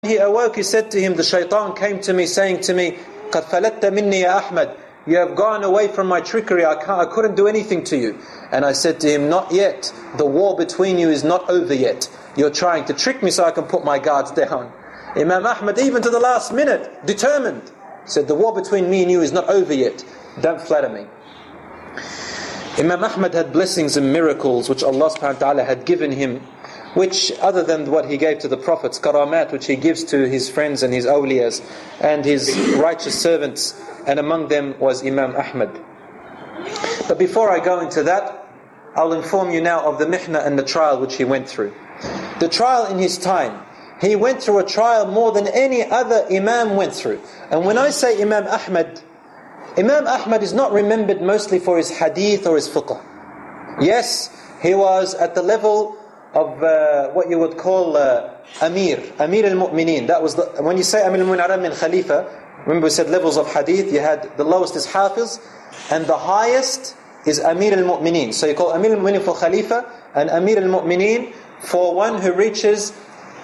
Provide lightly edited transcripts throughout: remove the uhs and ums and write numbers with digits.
he awoke, he said to him, the shaitan came to me saying to me, قَدْ فَلَتَّ مِنِّي يَا أَحْمَدْ, you have gone away from my trickery, I couldn't do anything to you. And I said to him, not yet, the war between you is not over yet. You're trying to trick me so I can put my guards down. Imam Ahmad, even to the last minute, determined, said, the war between me and you is not over yet. Don't flatter me. Imam Ahmad had blessings and miracles which Allah subhanahu wa ta'ala had given him, which other than what he gave to the prophets, karamat, which he gives to his friends and his awliyas and his righteous servants, and among them was Imam Ahmad. But before I go into that, I'll inform you now of the mihna and the trial which he went through. The trial in his time, he went through a trial more than any other Imam went through. And when I say Imam Ahmad is not remembered mostly for his hadith or his fiqh. Yes, he was at the level of what you would call Amir al-Mu'mineen. That was when you say Amir al-Mu'mineen min Khalifa, remember we said levels of hadith, you had the lowest is Hafiz, and the highest is Amir al-Mu'mineen. So you call Amir al-Mu'mineen for Khalifa, and Amir al-Mu'mineen for one who reaches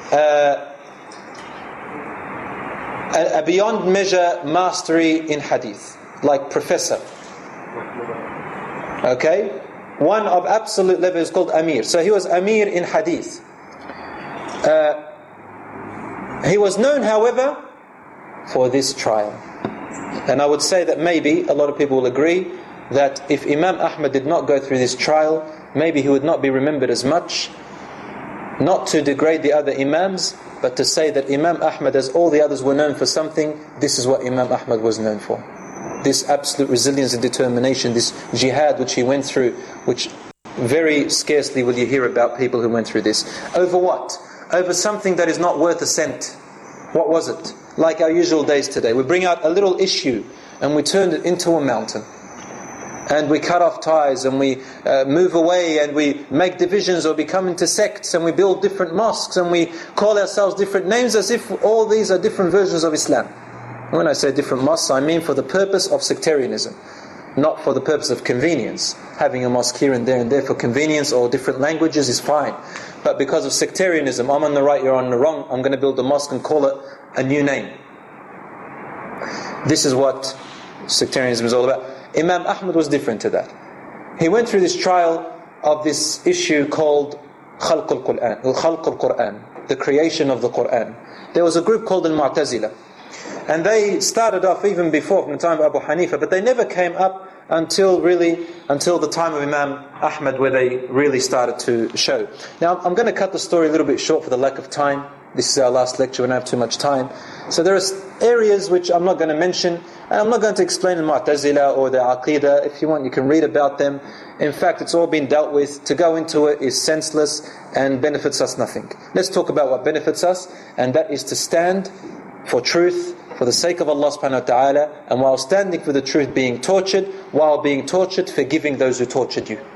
a beyond measure mastery in hadith, like professor. Okay? One of absolute level is called Amir. So he was Amir in hadith. He was known, however, for this trial. And I would say that maybe a lot of people will agree that if Imam Ahmad did not go through this trial, maybe he would not be remembered as much. Not to degrade the other Imams, but to say that Imam Ahmad, as all the others were known for something, this is what Imam Ahmad was known for. This absolute resilience and determination, this jihad which he went through, which very scarcely will you hear about people who went through this. Over what? Over something that is not worth a cent. What was it? Like our usual days today. We bring out a little issue and we turn it into a mountain. And we cut off ties and we move away and we make divisions or become into sects and we build different mosques and we call ourselves different names as if all these are different versions of Islam. When I say different mosques, I mean for the purpose of sectarianism, not for the purpose of convenience. Having a mosque here and there for convenience or different languages is fine. But because of sectarianism, I'm on the right, you're on the wrong, I'm going to build a mosque and call it a new name. This is what sectarianism is all about. Imam Ahmad was different to that. He went through this trial of this issue called Khalq al-Qur'an, the creation of the Qur'an. There was a group called al-Mu'tazila. And they started off even before, from the time of Abu Hanifa, but they never came up until the time of Imam Ahmad, where they really started to show. Now, I'm going to cut the story a little bit short for the lack of time. This is our last lecture, we don't have too much time. So there are areas which I'm not going to mention, and I'm not going to explain the Mu'tazila or the Aqidah. If you want, you can read about them. In fact, it's all been dealt with. To go into it is senseless and benefits us nothing. Let's talk about what benefits us, and that is to stand for truth, for the sake of Allah subhanahu wa ta'ala, and while standing for the truth, being tortured, while being tortured, forgiving those who tortured you.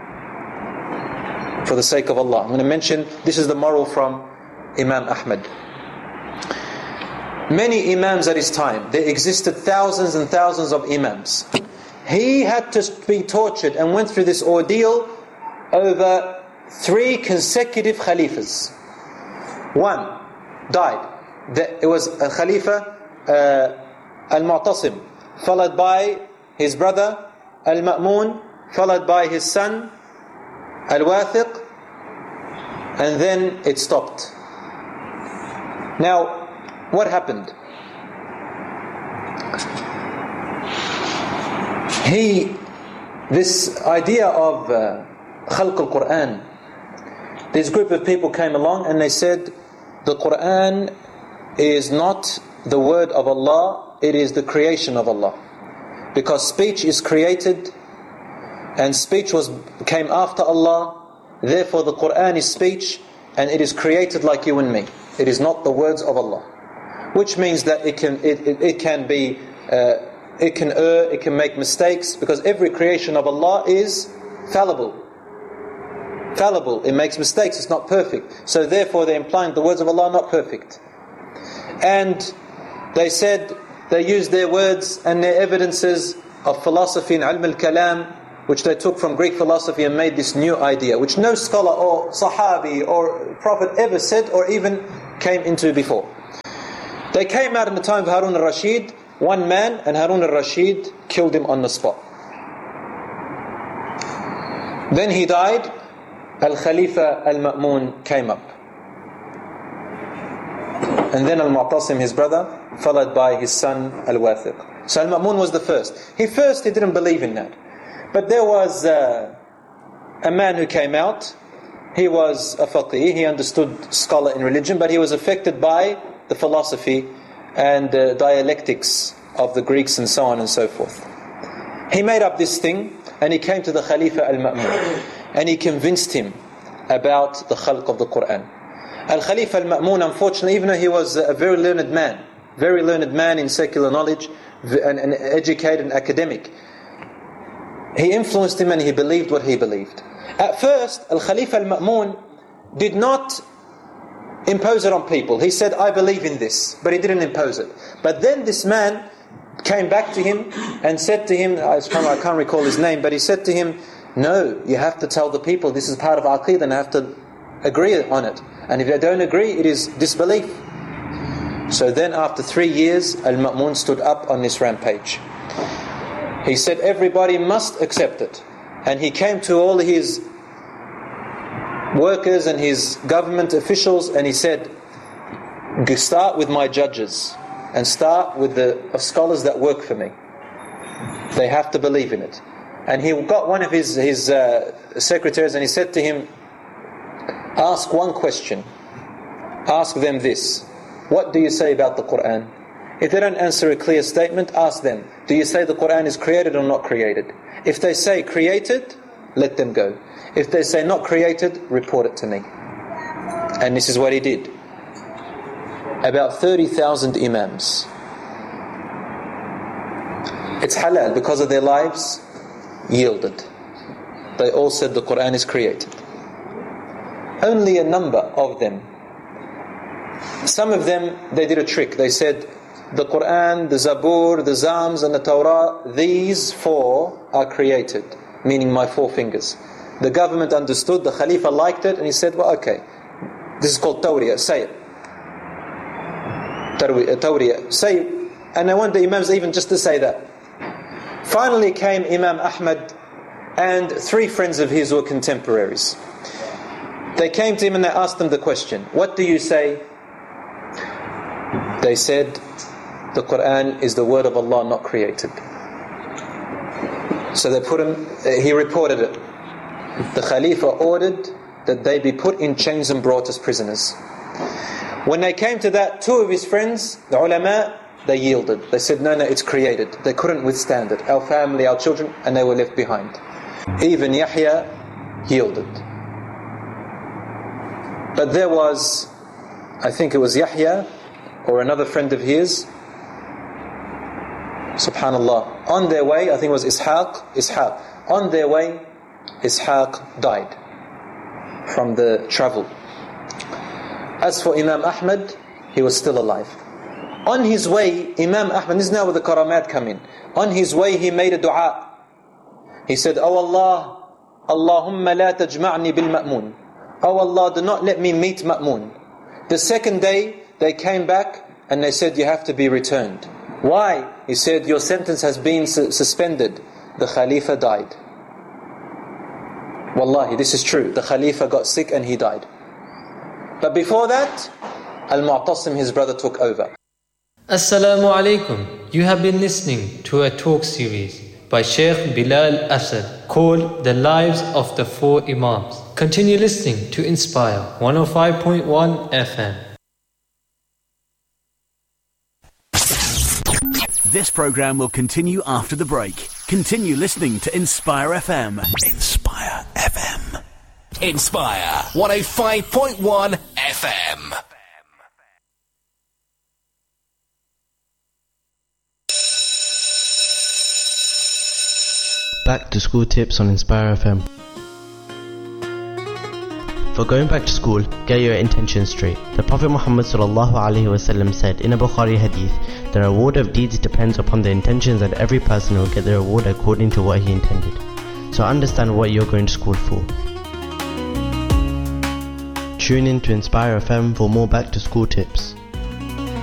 For the sake of Allah. I'm going to mention, this is the moral from Imam Ahmad. Many Imams at his time, there existed thousands and thousands of Imams. He had to be tortured and went through this ordeal over 3 consecutive Khalifas. One died. It was a Khalifa Al-Mu'tasim, followed by his brother Al-Ma'mun, followed by his son Al-Wathiq, and then it stopped. Now, what happened? This idea of Khalq al-Qur'an, this group of people came along and they said the Qur'an is not the word of Allah, it is the creation of Allah. Because speech is created and speech came after Allah, therefore the Qur'an is speech and it is created like you and me. It is not the words of Allah. Which means that it can err, it can make mistakes, because every creation of Allah is fallible. It makes mistakes, it's not perfect. So therefore they're implying the words of Allah are not perfect. And they said, they used their words and their evidences of philosophy and ilm al-kalam, which they took from Greek philosophy, and made this new idea, which no scholar or Sahabi or Prophet ever said or even came into before. They came out in the time of Harun al-Rashid, one man, and Harun al-Rashid killed him on the spot. Then he died. Al-Khalifa al-Ma'mun came up. And then Al-Mu'tasim, his brother, followed by his son Al-Wathiq. So Al-Ma'mun was the first. He didn't believe in that. But there was a man who came out. He was a faqih, he understood scholar in religion, but he was affected by the philosophy and the dialectics of the Greeks and so on and so forth. He made up this thing and he came to the Khalifa al-Ma'mun and he convinced him about the khalq of the Quran. Al-Khalifa al-Ma'mun, unfortunately, even though he was a very learned man in secular knowledge, and educated and academic, he influenced him and he believed what he believed. At first, Al-Khalifa al-Ma'mun did not impose it on people. He said, I believe in this, but he didn't impose it. But then this man came back to him and said to him, I can't recall his name, but he said to him, no, you have to tell the people this is part of Aqeedah and I have to agree on it. And if they don't agree, it is disbelief. So then after 3 years, Al-Ma'mun stood up on this rampage. He said everybody must accept it. And he came to all his workers and his government officials and he said, start with my judges and start with the scholars that work for me. They have to believe in it. And he got one of his secretaries and he said to him, ask one question. Ask them this. What do you say about the Quran? If they don't answer a clear statement, ask them, do you say the Quran is created or not created? If they say created, let them go. If they say not created, report it to me. And this is what he did. About 30,000 imams. It's halal because of their lives, yielded. They all said the Quran is created. Only a number of them. Some of them, they did a trick. They said, the Quran, the Zabur, the Zams and the Torah, these 4 are created, meaning my 4 fingers. The government understood, the Khalifa liked it, and he said, well, okay, this is called Tawriyah, say it. Tawriyah, say it. And I want the Imams even just to say that. Finally came Imam Ahmad and 3 friends of his who were contemporaries. They came to him and they asked him the question, what do you say? They said, the Quran is the word of Allah, not created. So they put him, he reported it. The Khalifa ordered that they be put in chains and brought as prisoners. When they came to that, 2 of his friends, the ulama, they yielded. They said, no, it's created. They couldn't withstand it. Our family, our children, and they were left behind. Even Yahya yielded. But there was, I think it was Yahya, or another friend of his, subhanallah, on their way, I think it was Ishaq, on their way, Ishaq died from the travel. As for Imam Ahmad, he was still alive. On his way, Imam Ahmad, this is now where the karamat come in. On his way, he made a dua. He said, oh Allah, Allahumma la tajma'ni bil ma'mun. Oh Allah, do not let me meet Ma'mun. The second day, they came back and they said, you have to be returned. Why? He said, your sentence has been suspended. The Khalifa died. Wallahi, this is true. The Khalifa got sick and he died. But before that, Al-Mu'tasim, his brother, took over. Assalamu alaikum. You have been listening to a talk series by Sheikh Bilal Asad called The Lives of the 4 Imams. Continue listening to Inspire 105.1 FM. This program will continue after the break. Continue listening to Inspire FM. Inspire FM. Inspire 105.1 FM. Back to school tips on Inspire FM. For going back to school, get your intentions straight. The Prophet Muhammad ﷺ said in a Bukhari hadith, the reward of deeds depends upon the intentions, and every person will get the reward according to what he intended. So understand what you're going to school for. Tune in to Inspire FM for more back to school tips.